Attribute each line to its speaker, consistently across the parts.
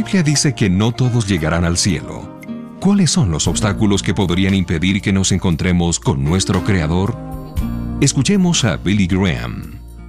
Speaker 1: Biblia dice que no todos llegarán al cielo. ¿Cuáles son los obstáculos que podrían impedir que nos encontremos con nuestro Creador? Escuchemos a Billy Graham.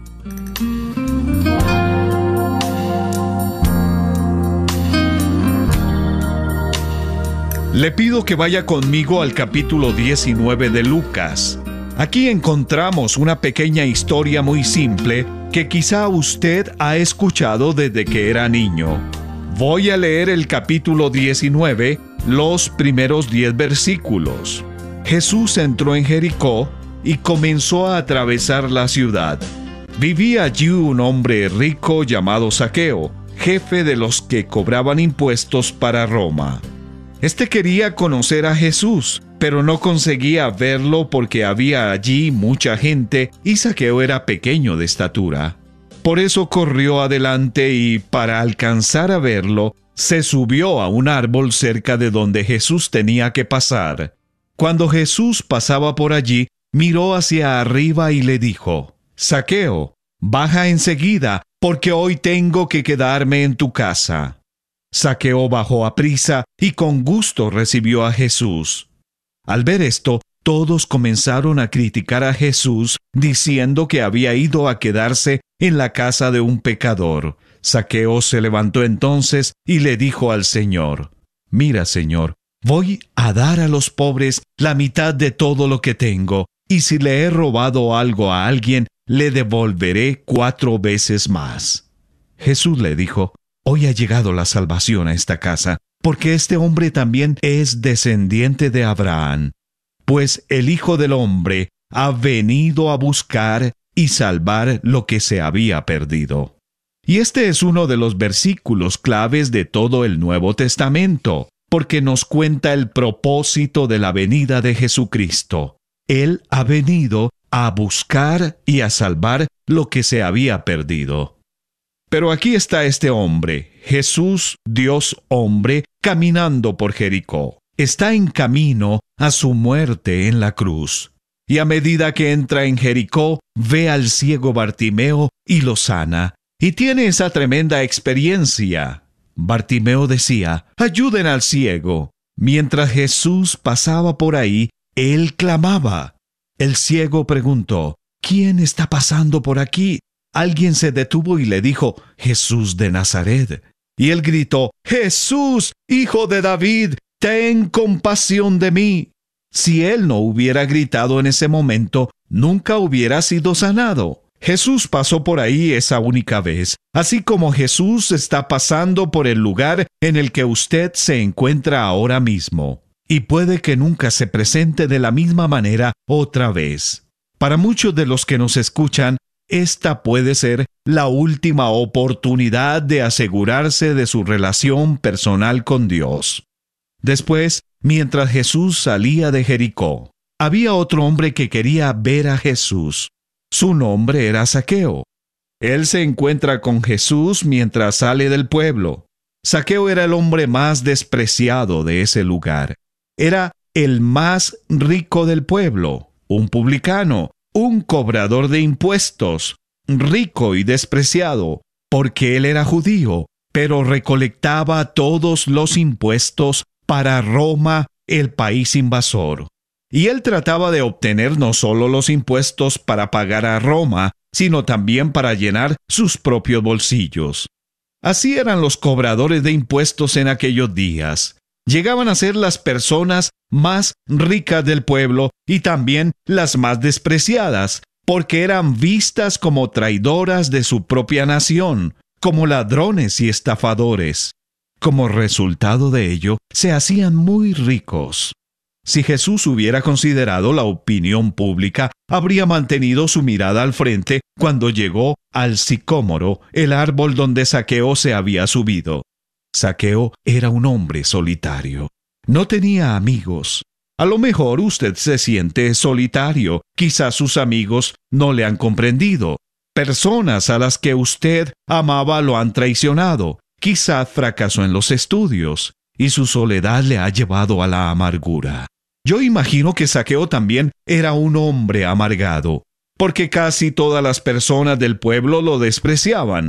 Speaker 2: Le pido que vaya conmigo al capítulo 19 de Lucas. Aquí encontramos una pequeña historia muy simple que quizá usted ha escuchado desde que era niño. Voy a leer el capítulo 19, los primeros 10 versículos. Jesús entró en Jericó y comenzó a atravesar la ciudad. Vivía allí un hombre rico llamado Zaqueo, jefe de los que cobraban impuestos para Roma. Este quería conocer a Jesús, pero no conseguía verlo porque había allí mucha gente y Zaqueo era pequeño de estatura. Por eso corrió adelante y, para alcanzar a verlo, se subió a un árbol cerca de donde Jesús tenía que pasar. Cuando Jesús pasaba por allí, miró hacia arriba y le dijo: «Zaqueo, baja enseguida, porque hoy tengo que quedarme en tu casa». Zaqueo bajó aprisa y con gusto recibió a Jesús. Al ver esto, todos comenzaron a criticar a Jesús, diciendo que había ido a quedarse en la casa de un pecador. Zaqueo se levantó entonces y le dijo al Señor: «Mira, Señor, voy a dar a los pobres la mitad de todo lo que tengo, y si le he robado algo a alguien, le devolveré 4 veces más». Jesús le dijo: «Hoy ha llegado la salvación a esta casa, porque este hombre también es descendiente de Abraham, pues el Hijo del Hombre ha venido a buscar y salvar lo que se había perdido». Y este es uno de los versículos claves de todo el Nuevo Testamento, porque nos cuenta el propósito de la venida de Jesucristo. Él ha venido a buscar y a salvar lo que se había perdido. Pero aquí está este hombre, Jesús, Dios hombre, caminando por Jericó. Está en camino a su muerte en la cruz. Y a medida que entra en Jericó, ve al ciego Bartimeo y lo sana. Y tiene esa tremenda experiencia. Bartimeo decía: «Ayuden al ciego». Mientras Jesús pasaba por ahí, él clamaba. El ciego preguntó: «¿Quién está pasando por aquí?». Alguien se detuvo y le dijo: «Jesús de Nazaret». Y él gritó: «Jesús, hijo de David, ten compasión de mí». Si él no hubiera gritado en ese momento, nunca hubiera sido sanado. Jesús pasó por ahí esa única vez, así como Jesús está pasando por el lugar en el que usted se encuentra ahora mismo. Y puede que nunca se presente de la misma manera otra vez. Para muchos de los que nos escuchan, esta puede ser la última oportunidad de asegurarse de su relación personal con Dios. Después, mientras Jesús salía de Jericó, había otro hombre que quería ver a Jesús. Su nombre era Zaqueo. Él se encuentra con Jesús mientras sale del pueblo. Zaqueo era el hombre más despreciado de ese lugar. Era el más rico del pueblo, un publicano, un cobrador de impuestos, rico y despreciado, porque él era judío, pero recolectaba todos los impuestos para Roma, el país invasor. Y él trataba de obtener no solo los impuestos para pagar a Roma, sino también para llenar sus propios bolsillos. Así eran los cobradores de impuestos en aquellos días. Llegaban a ser las personas más ricas del pueblo y también las más despreciadas, porque eran vistas como traidoras de su propia nación, como ladrones y estafadores. Como resultado de ello, se hacían muy ricos. Si Jesús hubiera considerado la opinión pública, habría mantenido su mirada al frente cuando llegó al sicómoro, el árbol donde Zaqueo se había subido. Zaqueo era un hombre solitario. No tenía amigos. A lo mejor usted se siente solitario. Quizás sus amigos no le han comprendido. Personas a las que usted amaba lo han traicionado. Quizás fracasó en los estudios y su soledad le ha llevado a la amargura. Yo imagino que Zaqueo también era un hombre amargado, porque casi todas las personas del pueblo lo despreciaban.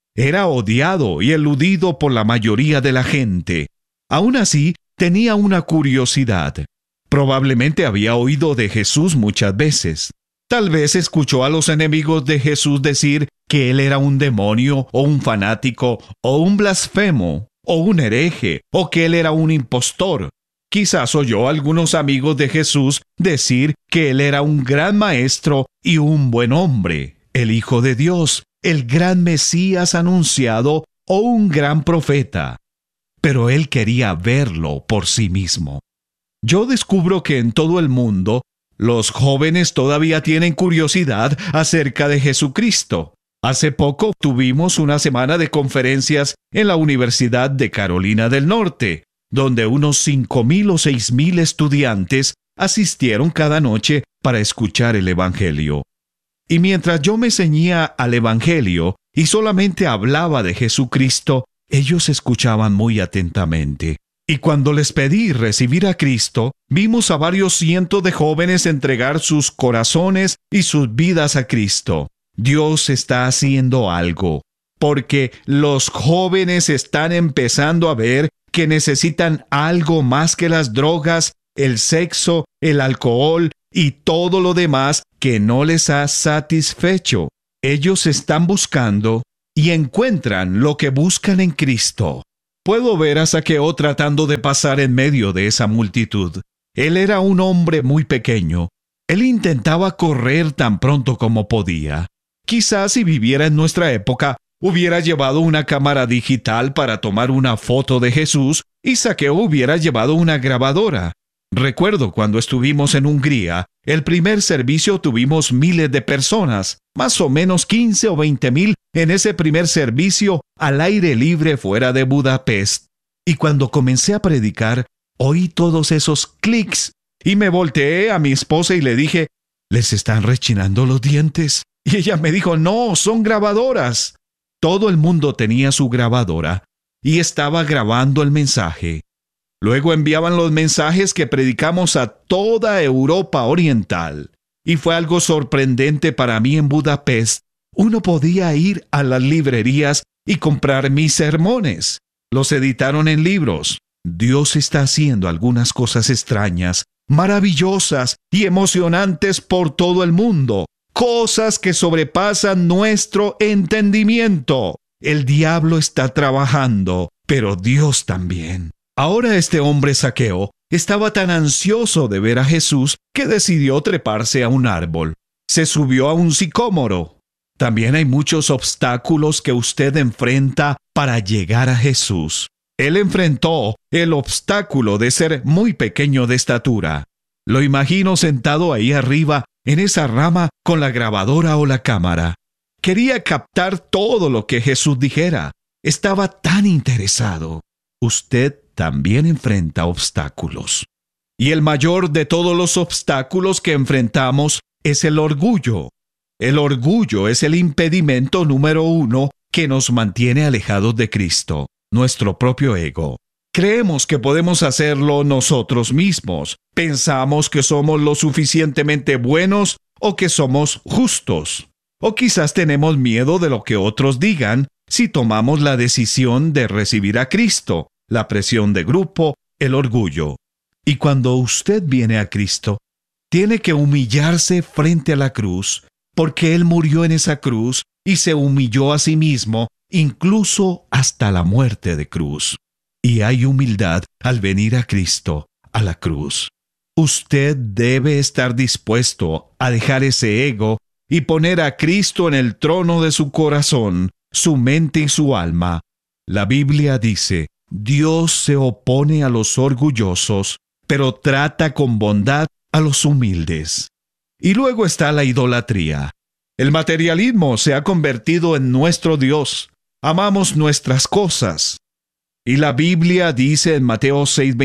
Speaker 2: Era odiado y eludido por la mayoría de la gente. Aún así, tenía una curiosidad. Probablemente había oído de Jesús muchas veces. Tal vez escuchó a los enemigos de Jesús decir que él era un demonio, o un fanático, o un blasfemo, o un hereje, o que él era un impostor. Quizás oyó a algunos amigos de Jesús decir que él era un gran maestro y un buen hombre, el Hijo de Dios, el gran Mesías anunciado o un gran profeta. Pero él quería verlo por sí mismo. Yo descubro que en todo el mundo, los jóvenes todavía tienen curiosidad acerca de Jesucristo. Hace poco tuvimos una semana de conferencias en la Universidad de Carolina del Norte, donde unos 5,000 o 6,000 estudiantes asistieron cada noche para escuchar el Evangelio. Y mientras yo me ceñía al Evangelio y solamente hablaba de Jesucristo, ellos escuchaban muy atentamente. Y cuando les pedí recibir a Cristo, vimos a varios cientos de jóvenes entregar sus corazones y sus vidas a Cristo. Dios está haciendo algo, porque los jóvenes están empezando a ver que necesitan algo más que las drogas, el sexo, el alcohol y todo lo demás que no les ha satisfecho. Ellos están buscando y encuentran lo que buscan en Cristo. Puedo ver a Zaqueo tratando de pasar en medio de esa multitud. Él era un hombre muy pequeño. Él intentaba correr tan pronto como podía. Quizás si viviera en nuestra época, hubiera llevado una cámara digital para tomar una foto de Jesús y Zaqueo hubiera llevado una grabadora. Recuerdo cuando estuvimos en Hungría, el primer servicio tuvimos miles de personas, más o menos 15 o 20,000 en ese primer servicio al aire libre fuera de Budapest. Y cuando comencé a predicar, oí todos esos clics y me volteé a mi esposa y le dije, ¿les están rechinando los dientes? Y ella me dijo, no, son grabadoras. Todo el mundo tenía su grabadora y estaba grabando el mensaje. Luego enviaban los mensajes que predicamos a toda Europa Oriental. Y fue algo sorprendente para mí en Budapest. Uno podía ir a las librerías y comprar mis sermones. Los editaron en libros. Dios está haciendo algunas cosas extrañas, maravillosas y emocionantes por todo el mundo. Cosas que sobrepasan nuestro entendimiento. El diablo está trabajando, pero Dios también. Ahora este hombre Zaqueo estaba tan ansioso de ver a Jesús que decidió treparse a un árbol. Se subió a un sicómoro. También hay muchos obstáculos que usted enfrenta para llegar a Jesús. Él enfrentó el obstáculo de ser muy pequeño de estatura. Lo imagino sentado ahí arriba en esa rama con la grabadora o la cámara. Quería captar todo lo que Jesús dijera. Estaba tan interesado. Usted también enfrenta obstáculos. Y el mayor de todos los obstáculos que enfrentamos es el orgullo. El orgullo es el impedimento número 1 que nos mantiene alejados de Cristo, nuestro propio ego. Creemos que podemos hacerlo nosotros mismos. Pensamos que somos lo suficientemente buenos o que somos justos. O quizás tenemos miedo de lo que otros digan si tomamos la decisión de recibir a Cristo, la presión de grupo, el orgullo. Y cuando usted viene a Cristo, tiene que humillarse frente a la cruz, porque Él murió en esa cruz y se humilló a sí mismo, incluso hasta la muerte de cruz. Y hay humildad al venir a Cristo, a la cruz. Usted debe estar dispuesto a dejar ese ego y poner a Cristo en el trono de su corazón, su mente y su alma. La Biblia dice, Dios se opone a los orgullosos, pero trata con bondad a los humildes. Y luego está la idolatría. El materialismo se ha convertido en nuestro Dios. Amamos nuestras cosas. Y la Biblia dice en Mateo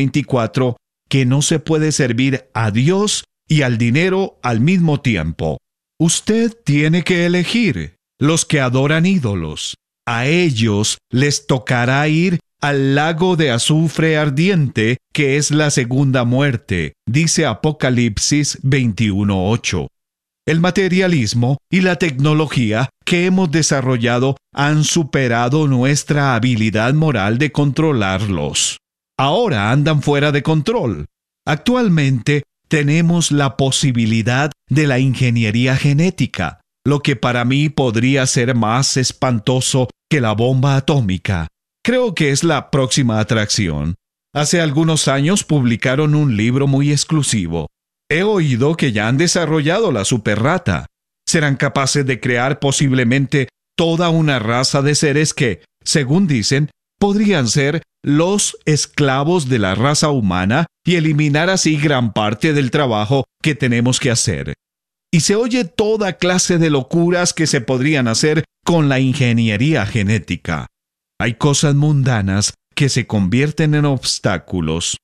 Speaker 2: 6:24 que no se puede servir a Dios y al dinero al mismo tiempo. Usted tiene que elegir. Los que adoran ídolos, a ellos les tocará ir al lago de azufre ardiente, que es la segunda muerte, dice Apocalipsis 21:8. El materialismo y la tecnología que hemos desarrollado han superado nuestra habilidad moral de controlarlos. Ahora andan fuera de control. Actualmente tenemos la posibilidad de la ingeniería genética, lo que para mí podría ser más espantoso que la bomba atómica. Creo que es la próxima atracción. Hace algunos años publicaron un libro muy exclusivo. He oído que ya han desarrollado la superrata. Serán capaces de crear posiblemente toda una raza de seres que, según dicen, podrían ser los esclavos de la raza humana y eliminar así gran parte del trabajo que tenemos que hacer. Y se oye toda clase de locuras que se podrían hacer con la ingeniería genética. Hay cosas mundanas que se convierten en obstáculos.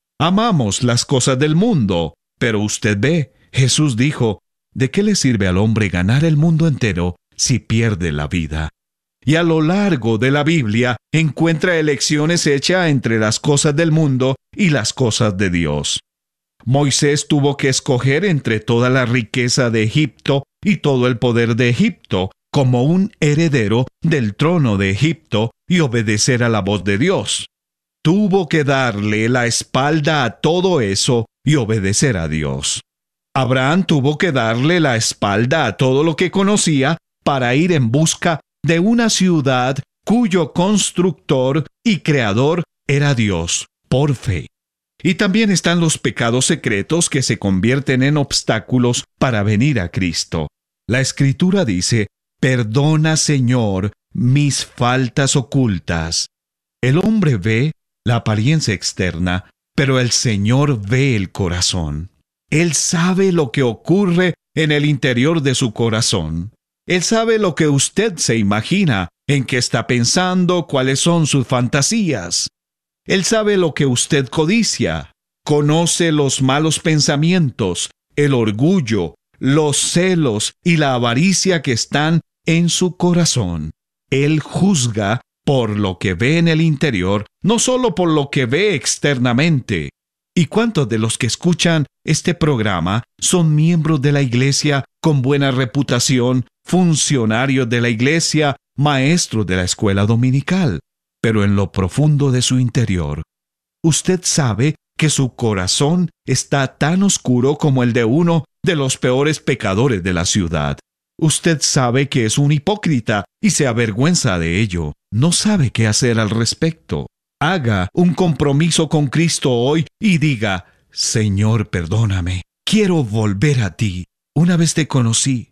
Speaker 2: Amamos las cosas del mundo, pero usted ve, Jesús dijo, ¿de qué le sirve al hombre ganar el mundo entero si pierde la vida? Y a lo largo de la Biblia encuentra elecciones hechas entre las cosas del mundo y las cosas de Dios. Moisés tuvo que escoger entre toda la riqueza de Egipto y todo el poder de Egipto, como un heredero del trono de Egipto, y obedecer a la voz de Dios. Tuvo que darle la espalda a todo eso y obedecer a Dios. Abraham tuvo que darle la espalda a todo lo que conocía para ir en busca de una ciudad cuyo constructor y creador era Dios, por fe. Y también están los pecados secretos que se convierten en obstáculos para venir a Cristo. La Escritura dice, «Perdona, Señor, mis faltas ocultas». El hombre ve la apariencia externa, pero el Señor ve el corazón. Él sabe lo que ocurre en el interior de su corazón. Él sabe lo que usted se imagina, en qué está pensando, cuáles son sus fantasías. Él sabe lo que usted codicia. Conoce los malos pensamientos, el orgullo, los celos y la avaricia que están en su corazón. Él juzga por lo que ve en el interior, no solo por lo que ve externamente. ¿Y cuántos de los que escuchan este programa son miembros de la iglesia con buena reputación, funcionarios de la iglesia, maestros de la escuela dominical? Pero en lo profundo de su interior, usted sabe que su corazón está tan oscuro como el de uno de los peores pecadores de la ciudad. Usted sabe que es un hipócrita y se avergüenza de ello. No sabe qué hacer al respecto. Haga un compromiso con Cristo hoy y diga, Señor, perdóname. Quiero volver a ti. Una vez te conocí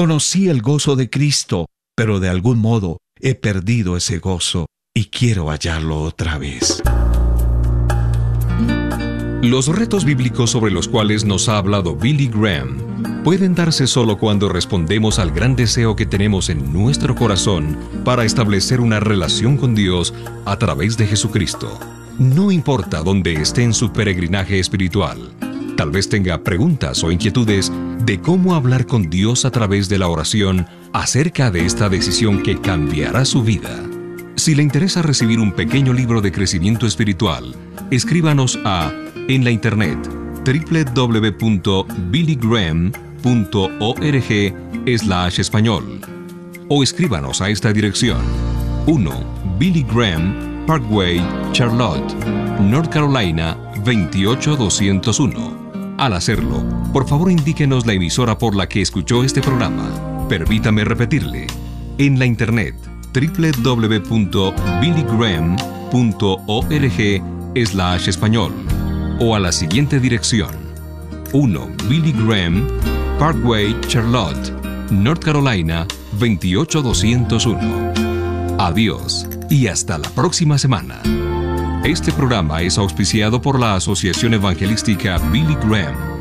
Speaker 2: el gozo de Cristo, pero de algún modo he perdido ese gozo y quiero hallarlo otra vez.
Speaker 1: Los retos bíblicos sobre los cuales nos ha hablado Billy Graham pueden darse solo cuando respondemos al gran deseo que tenemos en nuestro corazón para establecer una relación con Dios a través de Jesucristo. No importa dónde esté en su peregrinaje espiritual, tal vez tenga preguntas o inquietudes de cómo hablar con Dios a través de la oración acerca de esta decisión que cambiará su vida. Si le interesa recibir un pequeño libro de crecimiento espiritual, escríbanos a en la internet www.billygraham.org/español o escríbanos a esta dirección: 1 Billy Graham Parkway, Charlotte, North Carolina 28201. Al hacerlo, por favor indíquenos la emisora por la que escuchó este programa. Permítame repetirle: en la internet www.billygraham.org/español o a la siguiente dirección: 1 Billy Graham Parkway, Charlotte, North Carolina 28201. Adiós y hasta la próxima semana. Este programa es auspiciado por la Asociación Evangelística Billy Graham.